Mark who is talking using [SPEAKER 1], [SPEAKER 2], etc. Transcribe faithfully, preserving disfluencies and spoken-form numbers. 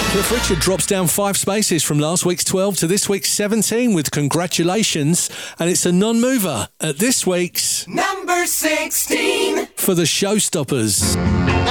[SPEAKER 1] Cliff Richard drops down five spaces from last week's twelve to this week's seventeen with Congratulations, and it's a non-mover at this week's
[SPEAKER 2] number sixteen
[SPEAKER 1] for the Showstoppers.